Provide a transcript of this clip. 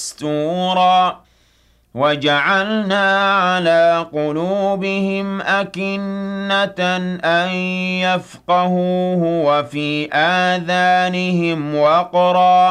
مَسْتُورًا وَجَعَلْنَا عَلَىٰ قُلُوبِهِمْ أَكِنَّةً أَن يَفْقَهُوهُ وَفِي آذَانِهِمْ وَقْرًا